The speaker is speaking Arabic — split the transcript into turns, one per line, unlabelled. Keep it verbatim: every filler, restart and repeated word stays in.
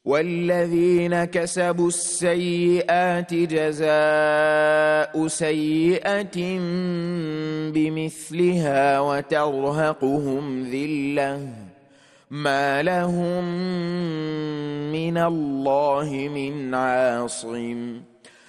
والذين كسبوا السيئات جزاء سيئة بمثلها وترهقهم ذلة ما لهم من الله من عاصم